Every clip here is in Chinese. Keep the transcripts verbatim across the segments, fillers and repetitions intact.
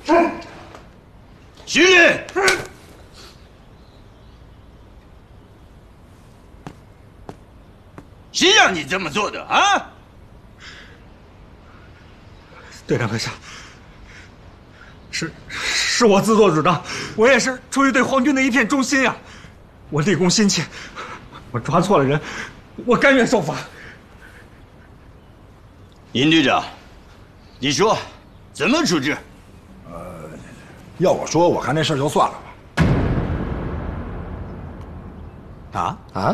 徐林，谁让你这么做的啊？ 队长阁下，是是我自作主张，我也是出于对皇军的一片忠心呀、啊，我立功心切，我抓错了人，我甘愿受罚。 尹队长，你说怎么处置？ 呃，要我说，我看这事儿就算了吧。 啊啊！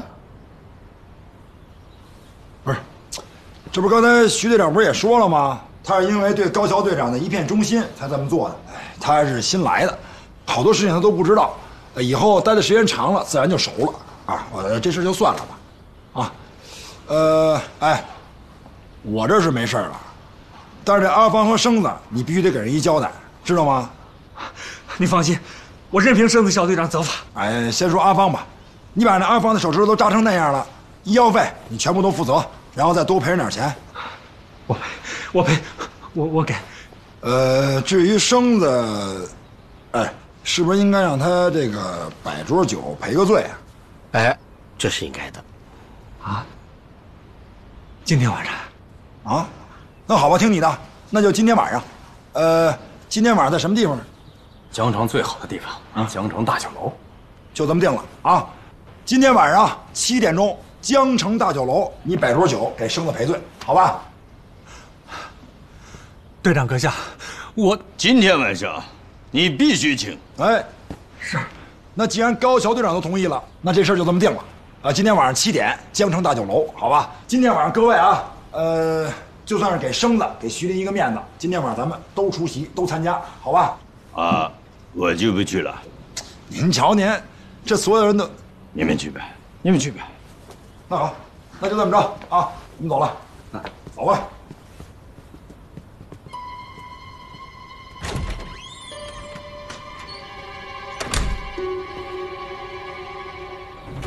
不是，这不刚才徐队长不是也说了吗？他是因为对高桥队长的一片忠心才这么做的。哎，他还是新来的，好多事情他都不知道。以后待的时间长了，自然就熟了啊。我这事就算了吧。啊，呃，哎，我这是没事了，但是这阿芳和生子，你必须得给人一交代，知道吗？ 你放心，我任凭生子小队长责罚。 哎，先说阿芳吧，你把那阿芳的手指头都扎成那样了，医药费你全部都负责，然后再多赔人点钱。 我赔，我赔，我我给。 呃，至于生子，哎，是不是应该让他这个摆桌酒赔个罪啊？ 哎，这是应该的。 啊？今天晚上？ 啊？那好吧，听你的，那就今天晚上。呃，今天晚上在什么地方？ 江城最好的地方啊，江城大酒楼。 就这么定了啊！今天晚上七点钟，江城大酒楼，你摆桌酒给生子赔罪，好吧？ 队长阁下，我今天晚上你必须请。 哎，是。那既然高桥队长都同意了，那这事儿就这么定了。啊，今天晚上七点，江城大酒楼，好吧？今天晚上各位啊，呃，就算是给生子、给徐林一个面子，今天晚上咱们都出席，都参加，好吧？ 啊，我就不去了。 您瞧您，这所有人都， 你们去吧，你们去吧。 那好，那就这么着啊，我们走了，走吧。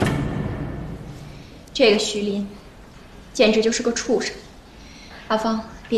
这个徐林，简直就是个畜生。阿芳，